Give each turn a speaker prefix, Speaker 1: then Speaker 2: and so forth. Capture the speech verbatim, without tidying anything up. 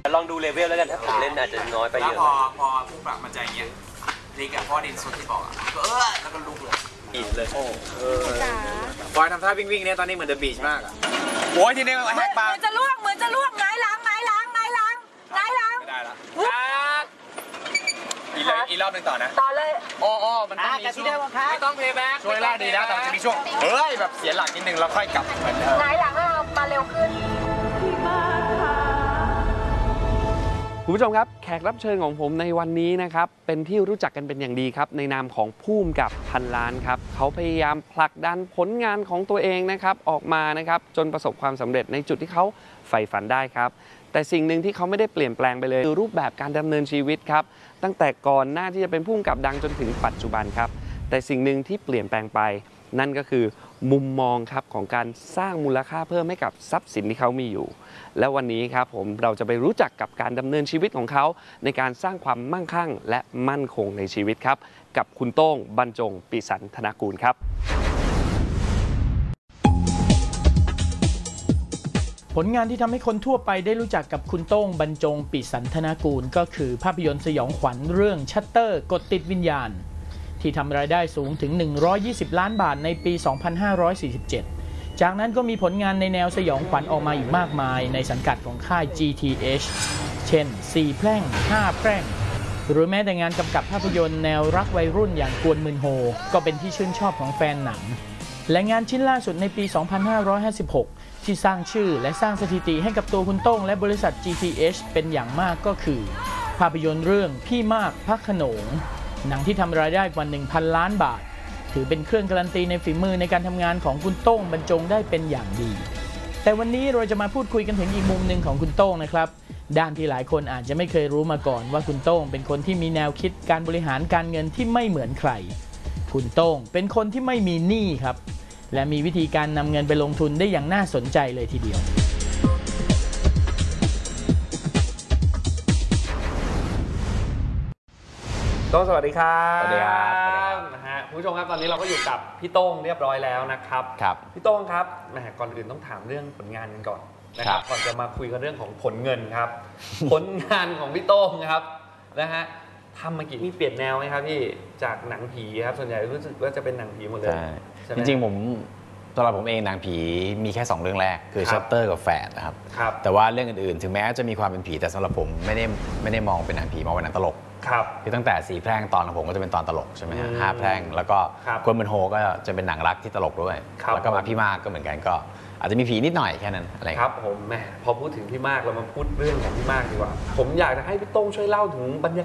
Speaker 1: ลองดูเลเวลแล้วกันถ้าผมเล่นอาจจะน้อยไปเยอะ
Speaker 2: แล้วพอพอผู้ปรับมันใจอย่างเงี้ยลิกอะพ่อดินสุดที่บอกอะก็เออแล้วก็ลุกเลย
Speaker 1: อินเลย
Speaker 3: บอยทำท่าวิ่งวิ่งเนี่ยตอนนี้เหมือนเดอะบีชมากอะโอ้ยทีนี้แฮกปาก
Speaker 4: เหมือนจะล่วงเหมือนจะล่วงไงล้างไงล้างไงล้างไงล้าง
Speaker 3: ไม่ได้ละอีเลยอีรอบหนึ่งต่อนะ
Speaker 4: ต่อเลย
Speaker 3: อ้อมันต้องมีช่วงไม่ต้องเพย์แบ็กช่วยล่าดีนะแต่มันจะมีช่วงเฮ้ยแบบเสียหลักนิดนึงแล้วค่อยกลับเหมือนเดิม
Speaker 4: ไงหลังเรามาเร็วขึ้น
Speaker 5: คุณผู้ชมครับแขกรับเชิญของผมในวันนี้นะครับเป็นที่รู้จักกันเป็นอย่างดีครับในนามของผู้กำกับพันล้านครับเขาพยายามผลักดันผลงานของตัวเองนะครับออกมานะครับจนประสบความสำเร็จในจุดที่เขาใฝ่ฝันได้ครับแต่สิ่งหนึ่งที่เขาไม่ได้เปลี่ยนแปลงไปเลยคือรูปแบบการดำเนินชีวิตครับตั้งแต่ก่อนหน้าที่จะเป็นผู้กำกับดังจนถึงปัจจุบันครับแต่สิ่งหนึ่งที่เปลี่ยนแปลงไปนั่นก็คือมุมมองครับของการสร้างมูลค่าเพิ่มให้กับทรัพย์สินที่เขามีอยู่และวันนี้ครับผมเราจะไปรู้จักกับการดำเนินชีวิตของเขาในการสร้างความมั่งคั่งและมั่นคงในชีวิตครับกับคุณโต้งบรรจงปิสันธนกูลครับ
Speaker 6: ผลงานที่ทำให้คนทั่วไปได้รู้จักกับคุณโต้งบรรจงปิสันธนกูลก็คือภาพยนตร์สยองขวัญเรื่องชัตเตอร์กดติดวิญญาณที่ทำรายได้สูงถึงหนึ่งร้อยยี่สิบล้านบาทในปี สองพันห้าร้อยสี่สิบเจ็ด จากนั้นก็มีผลงานในแนวสยองขวัญออกมาอีกมากมายในสังกัดของค่าย จี ที เอช เช่น สี่แพร่ง ห้าแพร่งหรือแม้แต่งานกำกับภาพยนตร์แนวรักวัยรุ่นอย่างกวนมึนโฮก็เป็นที่ชื่นชอบของแฟนหนังและงานชิ้นล่าสุดในปี สองพันห้าร้อยห้าสิบหก ที่สร้างชื่อและสร้างสถิติให้กับตัวคุณโต้งและบริษัท จี ที เอช เป็นอย่างมากก็คือภาพยนตร์เรื่องพี่มากพระโขนงหนังที่ทำรายได้กว่า หนึ่งพัน ล้านบาทถือเป็นเครื่องการันตีในฝีมือในการทำงานของคุณโต้งบรรจงได้เป็นอย่างดีแต่วันนี้เราจะมาพูดคุยกันถึงอีกมุมหนึ่งของคุณโต้งนะครับด้านที่หลายคนอาจจะไม่เคยรู้มาก่อนว่าคุณโต้งเป็นคนที่มีแนวคิดการบริหารการเงินที่ไม่เหมือนใครคุณโต้งเป็นคนที่ไม่มีหนี้ครับและมีวิธีการนำเงินไปลงทุนได้อย่างน่าสนใจเลยทีเดียว
Speaker 5: โต้งสวัสดีครับ
Speaker 3: สวัสดีครับ
Speaker 5: นะฮะคุณผู้ชมครับตอนนี้เราก็อยู่กับพี่โต้งเรียบร้อยแล้วนะครับ
Speaker 3: ครับ
Speaker 5: พี่โต้งครับแหมก่อนอื่นต้องถามเรื่องผลงานกันก่อนนะครับก่อนจะมาคุยกันเรื่องของผลเงินครับ ผลงานของพี่โต้งครับนะฮะทำมากี่มีเปลี่ยนแนวไหมครับพี่จากหนังผีครับส่วนใหญ่รู้สึกว่าจะเป็นหนังผีหมดเลย
Speaker 3: ใช่จริงๆผมตัวเราผมเองหนังผีมีแค่สองเรื่องแรกคือชัตเตอร์กับแฟดนะครับแต่ว่าเรื่องอื่นๆถึงแม้จะมีความเป็นผีแต่สำหรับผมไม่ได้ไม่ได้มองเป็นหนังผีมองเป็นหนังตลกคือตั้งแต่สี่แพร่งตอนของผมก็จะเป็นตอนตลกใช่ไหมฮะห้าแพร่งแล้วก็กวนเมือนโฮก็จะเป็นหนังรักที่ตลกด้วยแล้วก็มาพี่มากก็เหมือนกันก็อาจจะมีผีนิดหน่อยแค่นั้นอะไร
Speaker 5: ครับผมแหมพอพูดถึงพี่มากเรามาพูดเรื่องของพี่มากดีกว่าผมอยากจะให้พี่โต้งช่วยเล่าถึงบรรยา